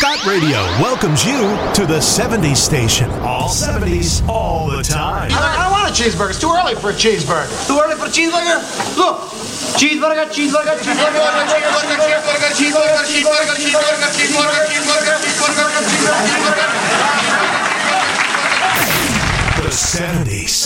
Fat Radio welcomes you to the 70s station. All 70s, all the time. I don't want a cheeseburger. It's too early for a cheeseburger. Too early for a cheeseburger? Look. Cheeseburger, cheeseburger, cheeseburger, cheeseburger, cheeseburger, cheeseburger, cheeseburger, cheeseburger, cheeseburger, cheeseburger, cheeseburger, cheeseburger. The 70s.